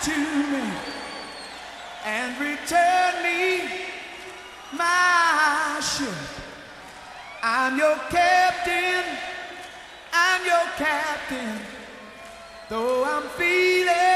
to me and return me my ship. I'm your captain, I'm your captain, though I'm feeling